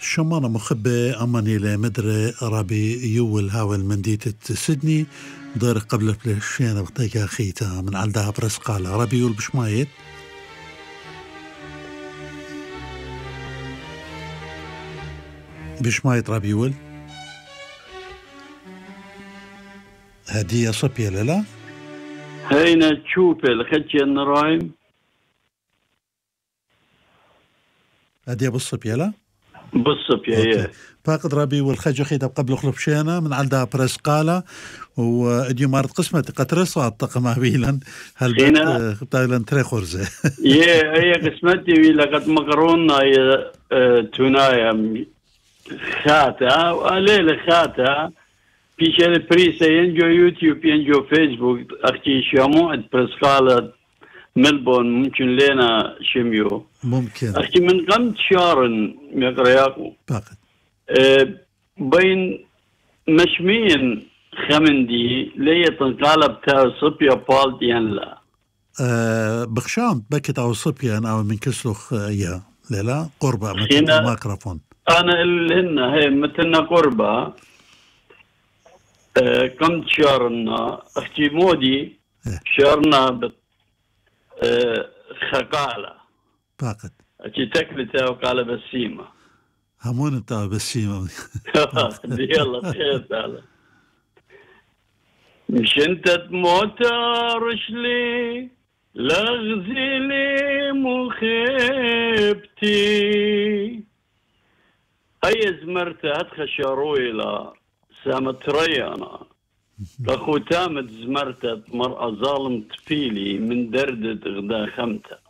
شمانة مخبة أماني لمدري رابي يول هاول من ديتة سيدني دار قبل فلشينا بطيقة خيتا من عندها برسقالة رابي يول بشمايت بشمايت رابي يول هدية صبية لا هينا تشوف الخدش النرايم هدية بالصبية لا بالصبية هي فاقد ربي والخجو خيدا قبل خلفشينا من عندها برسقالة وديو مارت قسمة قطرصة الطقم بيلان هل بتايلان تري خرزة هي قسمتي لقد مقرونا تونايا خاتا وليلة خاتا في شيء بريسة ينجو يوتيوب ينجو فيسبوك أختي شامو برسقالة ملبون ممكن لنا شميو ممكن أختي من قمت شارن مقرياكو فاقد بين مشمين خمندي ليه تنقالب تا صبيا بالديان لا بخشام بكت أو صبيان أو من كسلخ يا لا قربة مثل الميكروفون أنا اللي هنا هي مثلنا قربة كم شارنا أختي مودي شارنا خقالة فاقد أختي تكلتها وقال بسيمة همون بتاع بسيمة يلا خير تعالى مش انت تموت رشلي لغزلي مخيبتي هيا زمرت هتخشروي لا سامت ريانا لخو تامت زمرت مرأة ظالم تفيلي من دردة غدا خمتة